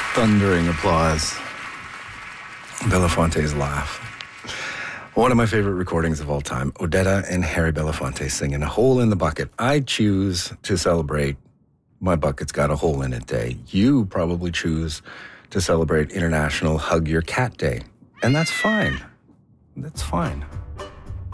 Thundering applause. Belafonte's laugh. One of my favorite recordings of all time. Odetta and Harry Belafonte singing A Hole in the Bucket. I choose to celebrate My Bucket's Got a Hole in It Day. You probably choose to celebrate International Hug Your Cat Day. And that's fine. That's fine.